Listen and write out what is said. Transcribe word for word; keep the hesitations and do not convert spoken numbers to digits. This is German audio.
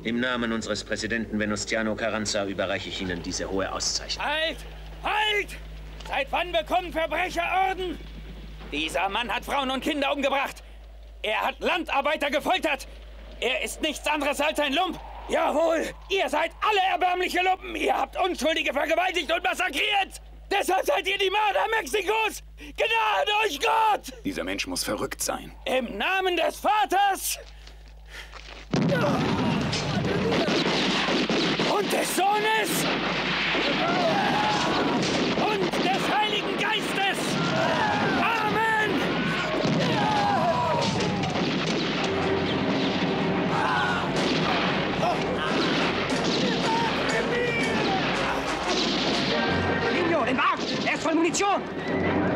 Im Namen unseres Präsidenten Venustiano Carranza überreiche ich Ihnen diese hohe Auszeichnung. Halt! Halt! Seit wann bekommen Verbrecher Orden? Dieser Mann hat Frauen und Kinder umgebracht. Er hat Landarbeiter gefoltert. Er ist nichts anderes als ein Lump. Jawohl, ihr seid alle erbärmliche Lumpen. Ihr habt Unschuldige vergewaltigt und massakriert. Deshalb seid ihr die Mörder Mexikos. Gnade euch Gott! Dieser Mensch muss verrückt sein. Im Namen des Vaters und des Sohnes und des Heiligen Geistes. Amen! Nino, den Wagen! Er ist voll Munition!